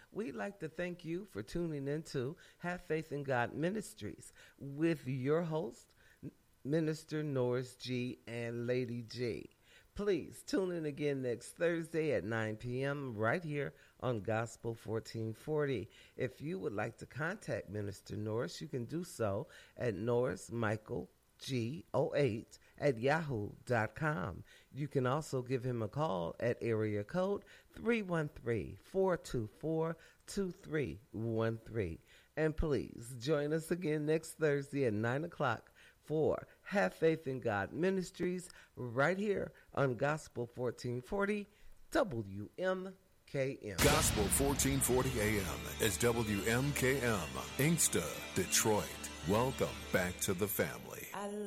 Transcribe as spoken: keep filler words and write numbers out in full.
we'd like to thank you for tuning into Have Faith in God Ministries with your host, Minister Norris G. and Lady G. Please tune in again next Thursday at nine p.m. right here on Gospel fourteen forty. If you would like to contact Minister Norris, you can do so at Norris Michael G oh eight at yahoo dot com. You can also give him a call at area code three one three, four two four, two three one three. And please join us again next Thursday at nine o'clock for Have Faith in God Ministries right here on Gospel fourteen forty W M K M. Gospel fourteen forty A M is W M K M, Inkster, Detroit. Welcome back to the family. I